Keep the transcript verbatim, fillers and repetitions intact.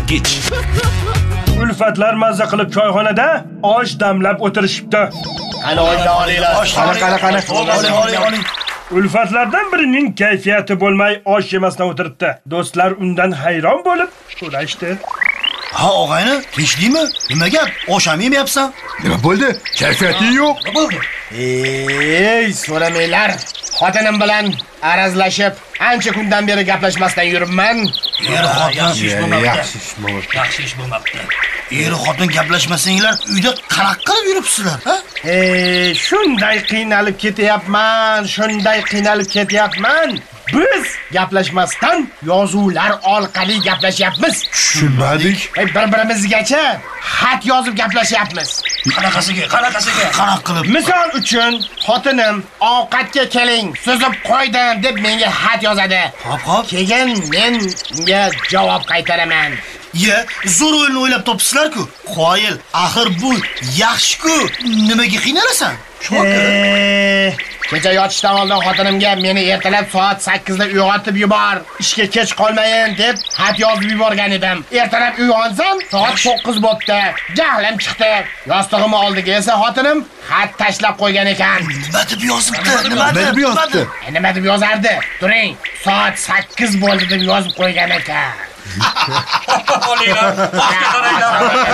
bosqich. Ulfatlar mazza qilib choyxonada osh damlab o'tirishibdi. Qani oyda olinglar. Qani qani qani. Oling, oling, oling. Ulfatlardan birining kayfiyati bo'lmay osh yemasdan o'tiribdi. Do'stlar undan hayron bo'lib so'rashdi. Ha, og'ayni, tinchlimi? Nima gap? Osh ham yemayapsan? Nima bo'ldi? Kayfiyati yo'q. Nima bo'ldi? Ey, so'ramanglar. Xotinim bilan arazlashib, ancha kundan beri gaplashmasdan yuribman. Er xotin Yaxshi ish bo'lmabdi. Yaxshi ish bo'lmabdi. Er xotin gaplashmasanglar, uyda qanaqa qilib yuribsizlar, ha? Ey, shunday qiynalib ketyapman, shunday qiynalib ketyapman. Biz gaplashmasdan yozuvlar orqali gaplashyapmiz. Tushunmadik. Ey, bir-birimizgacha xat yozib gaplashyapmiz. Qanaqasiga, qanaqasiga? Qanaqa qilib? Misol uchun, xotinim ovqatga keling, suzib qo'ydim deb menga xat yozadi. Hop, hop. Keyin men unga javob qaytaraman. Ye, zo'r o'yinni o'ylab topibsizlar-ku. Qoyil, axir bu yaxshi-ku. Nimaga qiynalasan? Eee, kecha yotishdan oldin xotinimga meni ertalab soat sakkizda uyg'otib yubor, ishga kech qolmayin deb xat yozib yuborgan edim. Ertalab uyg'onsam, soat to'qqiz bo'pti. Jahlim chiqdi. Yostig'imni oldiga esa xotinim xat tashlab qo'ygan ekan. Nima deb yozibdi? Nima Nima deb yozibdi? E, nima deb yozardi? Turing, soat sakkiz bo'ldi deb yozib qo'ygan ekan. Olinglar, boshqa qaranglar.